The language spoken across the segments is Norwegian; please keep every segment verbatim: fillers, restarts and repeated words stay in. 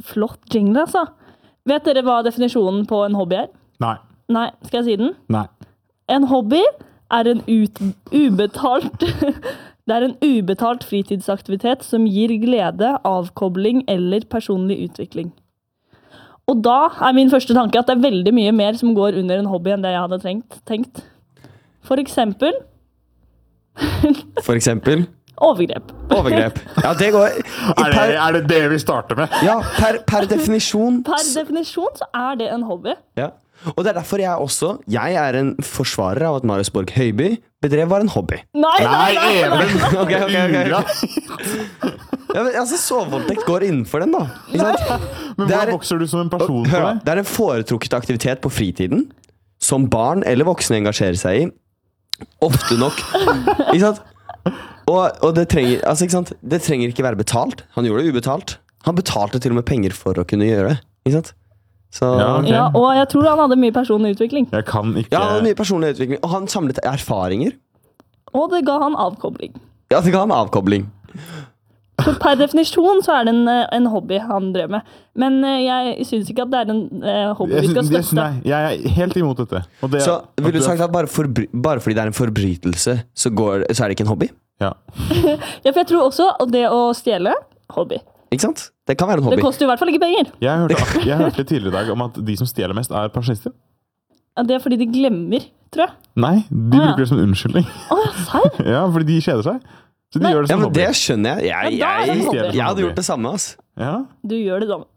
flott jingle, altså. Vet dere hva definisjonen på en hobby er? Nei. Nei, skal jeg si den? Nei. En hobby er en ut, ubetalt det er en ubetalt fritidsaktivitet som gir glede, avkobling eller personlig utvikling. Og da er min første tanke at det er veldig mye mer som går under en hobby enn det jeg hadde trengt, tenkt. For eksempel For eksempel overgrep. Overgrep. Ja, det går Er det, per, er det det vi starter med? Ja, per, per definisjon. Per definisjon så er det en hobby. Ja. Og det er derfor jeg også Jeg er en forsvarer av at Marius Borg Høiby bedrev var en hobby. Nei, nei, nei, nei, nei. Even! Ok, ok, ok. Ja, men, altså, sovevoldtekt går innenfor den, da. Ikke sant? Men Det hva er- vokser du som en person på Hør da, det? det er en foretrukket aktivitet på fritiden som barn eller voksne engasjerer seg i. Ofte nok. Ikke sant? Og, og det, trenger, altså, ikke sant? Det trenger ikke være betalt. Han gjorde det ubetalt. Han betalte til og med penger for å kunne gjøre det. Ikke sant? Så, Ja, ok. Ja, og jeg tror han hadde mye personlig utvikling. Jeg kan ikke ja, han hadde mye personlig utvikling. Og han samlet erfaringer. Og det ga han avkobling. Ja, det ga han avkobling. Så per definisjon så er det en, eh, en hobby han drev med. Men eh, jeg synes ikke at det er en eh, hobby jeg, vi skal syns- jeg, støtte. nei, jeg er helt imot dette. Og det, Så at vil du sagt at bare, forbry, bare fordi det er en forbrytelse, så, går, så er det ikke en hobby? Ja. Ja, for jeg tror også at det å stjele, hobby. Ikke sant? Det kan være en Det hobby. koster jo i hvert fall ikke penger. Jeg hørte, ak- jeg hørte tidligere i dag om at de som stjeler mest er pensjonister. Ja, det er fordi de glemmer, tror jeg. Nei, de Å, ja. bruker det som en unnskyldning. Åja, serr? Ja, fordi de kjeder seg. Så de Nei. gjør det Ja, som men hobby. det skjønner jeg. Jeg, Ja, da er det jeg, en jeg, hobby. hadde gjort det samme, ass. Ja. Du gjør det samme.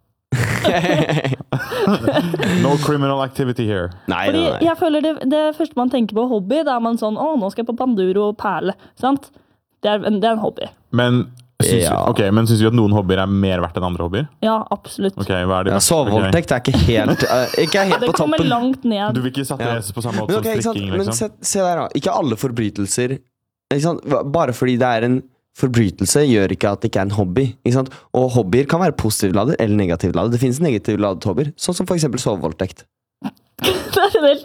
No criminal activity here. Nei, Fordi nei, nei. jeg føler det, det første man tenker på hobby, da er man sånn, å, nå skal jeg på Panduro og perle, sant? Det er, en- det er en hobby. Men syns, Ja. ok, men syns du at noen hobbyer er mer verdt enn andre hobbyer? Ja, absolutt. Ok, hva er de Ja, verste? Ok. sovevoldtekt er ikke helt, uh, ikke helt Det på kommer toppen. langt ned. Du vil ikke sette Ja. det på samme måte Men, som ok, ikke sant? strikking, Men liksom? se, se der da, ikke alle forbrytelser ikke sant? Bare fordi det er en forbrytelse gjør ikke at det ikke er en hobby, ikke sant? Og hobbyer kan være positivt ladet eller negativt ladet. Det finnes negativt ladet hobbyer, sånn som for eksempel sovevoldtekt. Det er en helt